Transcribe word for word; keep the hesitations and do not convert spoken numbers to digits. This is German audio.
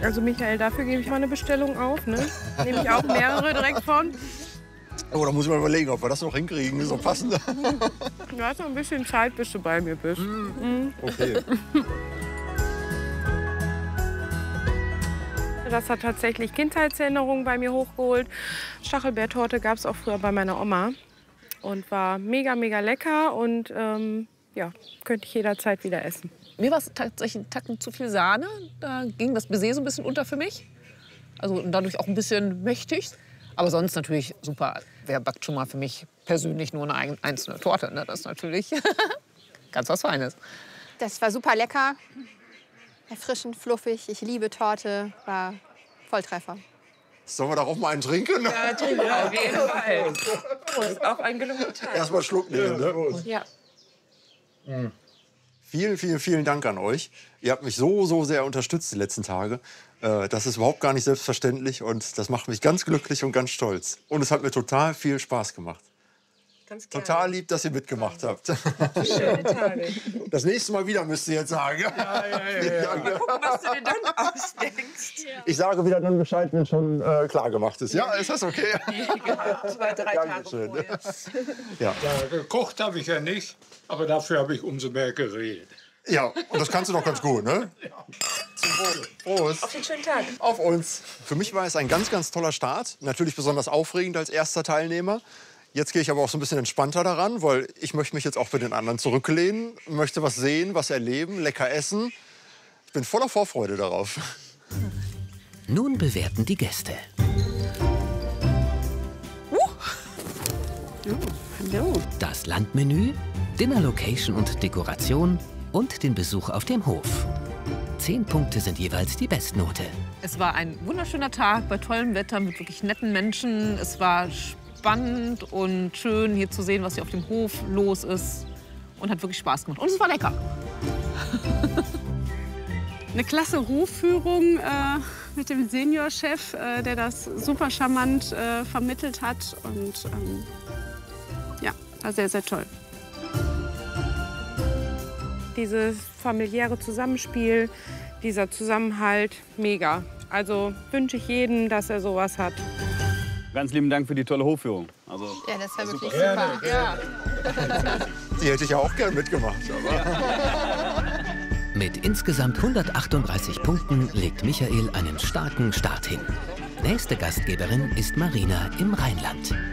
Also Michael, dafür gebe ich mal eine Bestellung auf, ne? Nehme ich auch mehrere direkt von. Oh, da muss ich mal überlegen, ob wir das noch hinkriegen. Ist doch passend. Du hast noch ein bisschen Zeit, bis du bei mir bist. Mhm. Okay. Das hat tatsächlich Kindheitserinnerungen bei mir hochgeholt. Stachelbeertorte gab es auch früher bei meiner Oma. Und war mega, mega lecker. Und ähm, ja, könnte ich jederzeit wieder essen. Mir war es tatsächlich ein Tacken zu viel Sahne. Da ging das Baiser so ein bisschen unter für mich. Also dadurch auch ein bisschen mächtig. Aber sonst natürlich super. Wer backt schon mal für mich persönlich nur eine einzelne Torte? Ne? Das ist natürlich ganz was Feines. Das war super lecker. Erfrischend, fluffig. Ich liebe Torte. War Volltreffer. Sollen wir darauf mal einen trinken? Ja, trinken wir auf jeden Fall. Prost, auf einen gelungenen Tag. Erst mal einen Schluck nehmen, ne? Ja. Mhm. Vielen, vielen, vielen Dank an euch. Ihr habt mich so, so sehr unterstützt die letzten Tage. Das ist überhaupt gar nicht selbstverständlich und das macht mich ganz glücklich und ganz stolz. Und es hat mir total viel Spaß gemacht. Ganz gerne. Total lieb, dass ihr mitgemacht habt. Schöne Tage. Das nächste Mal wieder müsst ihr jetzt sagen. Ja, ja, ja, ja. Mal gucken, was du dir dann ausdenkst. Ich sage wieder dann Bescheid, wenn schon äh, klar gemacht ist. Ja, ist das okay? Zwei, drei Tage vorher. Ja. Ja, gekocht habe ich ja nicht, aber dafür habe ich umso mehr geredet. Ja, und das kannst du doch ganz gut, ne? Ja. Zum Wohle. Prost. Auf den schönen Tag. Auf uns. Für mich war es ein ganz, ganz toller Start. Natürlich besonders aufregend als erster Teilnehmer. Jetzt gehe ich aber auch so ein bisschen entspannter daran, weil ich möchte mich jetzt auch bei den anderen zurücklehnen, möchte was sehen, was erleben, lecker essen. Ich bin voller Vorfreude darauf. Nun bewerten die Gäste. Uh. Oh, hallo. Das Landmenü, Dinner-Location und Dekoration und den Besuch auf dem Hof. Zehn Punkte sind jeweils die Bestnote. Es war ein wunderschöner Tag bei tollem Wetter mit wirklich netten Menschen. Es war spannend und schön, hier zu sehen, was hier auf dem Hof los ist. Und hat wirklich Spaß gemacht. Und es war lecker. Eine klasse Hofführung äh, mit dem Seniorchef, äh, der das super charmant äh, vermittelt hat. Und ähm, ja, war sehr, sehr toll. Dieses familiäre Zusammenspiel, dieser Zusammenhalt, mega. Also wünsche ich jedem, dass er sowas hat. Ganz lieben Dank für die tolle Hofführung. Also, ja, das war wirklich super. super. Ja. Die hätte ich ja auch gern mitgemacht. Aber Mit insgesamt hundertachtunddreißig Punkten legt Michael einen starken Start hin. Nächste Gastgeberin ist Marina im Rheinland.